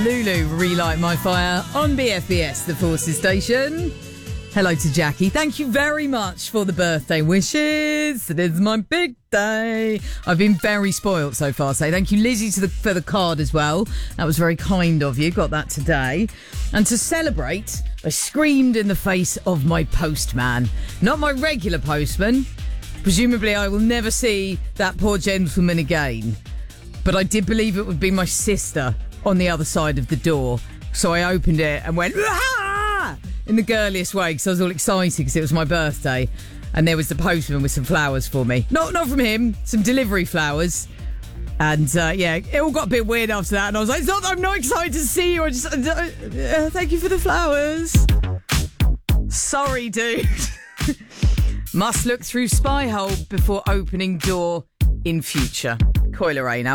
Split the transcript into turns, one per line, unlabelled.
Lulu, Relight My Fire on BFBS, the Forces Station. Hello to Jackie. Thank you very much for the birthday wishes. It is my big day. I've been very spoilt so far, so thank you, Lizzie, for the card as well. That was very kind of you. Got that today. And to celebrate, I screamed in the face of my postman. Not my regular postman. Presumably I will never see that poor gentleman again. But I did believe it would be my sister on the other side of the door. So I opened it and went, ah! In the girliest way, because I was all excited because it was my birthday. And there was the postman with some flowers for me. Not from him, some delivery flowers. And it all got a bit weird after that. And I was like, it's not that I'm not excited to see you. I just, thank you for the flowers. Sorry, dude. Must look through spy hole before opening door in future. Coil Ray now.